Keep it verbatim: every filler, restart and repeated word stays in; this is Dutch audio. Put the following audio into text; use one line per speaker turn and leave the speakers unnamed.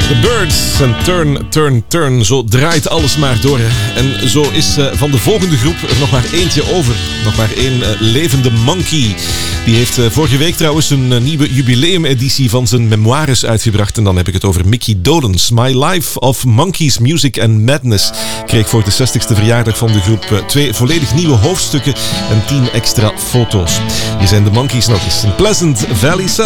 The Birds en Turn, Turn, Turn. Zo draait alles maar door. Hè. En zo is uh, van de volgende groep er nog maar eentje over. Nog maar één uh, levende monkey. Die heeft uh, vorige week trouwens een uh, nieuwe jubileumeditie van zijn memoires uitgebracht. En dan heb ik het over Mickey Dolenz. My Life of Monkeys, Music and Madness kreeg voor de zestigste verjaardag van de groep uh, twee volledig nieuwe hoofdstukken en tien extra foto's. Hier zijn de Monkeys nog eens. In Pleasant Valley South.